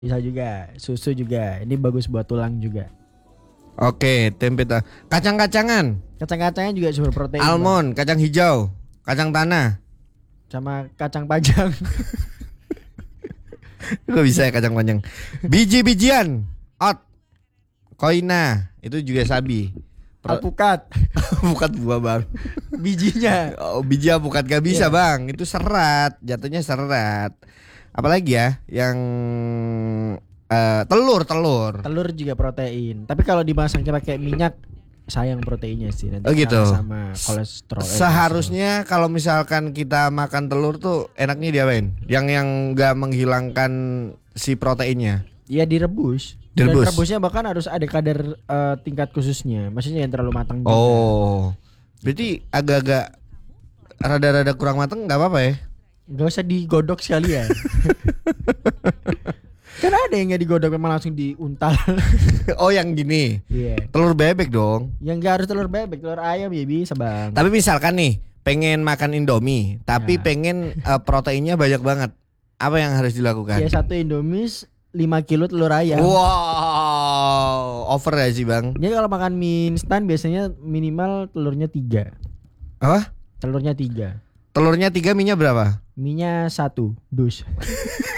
Bisa juga, susu juga. Ini bagus buat tulang juga. Oke, tempe kacang-kacangan. Kacang-kacangnya juga sumber protein. Almond, kacang hijau, kacang tanah. Sama kacang panjang. Kok bisa ya kacang panjang? Biji-bijian, oat, koina, itu juga sabi. Alpukat. Bukan buah bang. Bijinya. Oh, biji alpukat gak bisa bang. Itu serat, jatuhnya serat. Apalagi ya yang telur. Telur juga protein. Tapi kalau dimasaknya pakai minyak sayang proteinnya sih nanti. Oh gitu. Sama kolesterol. Seharusnya kalau misalkan kita makan telur tuh enaknya diapain? Yang gak menghilangkan si proteinnya. Ya direbus. Dan rebusnya bahkan harus ada kadar tingkat khususnya. Maksudnya yang terlalu matang juga. Oh. Berarti agak-agak rada-rada kurang matang nggak apa-apa ya? Gak usah digodok sekalian. Kan ada yang gak digodok memang langsung diuntal. Oh yang gini. Iya. Telur bebek dong. Yang gak harus telur bebek, telur ayam ya bisa bang. Tapi misalkan nih pengen makan Indomie, tapi pengen proteinnya banyak banget, apa yang harus dilakukan? Ya satu Indomie 5 kilo telur ayam. Wow, over ya sih bang. Jadi kalau makan mie instan biasanya minimal telurnya 3. Apa? Telurnya 3. Telurnya 3, minyak berapa? Minyak 1 dus.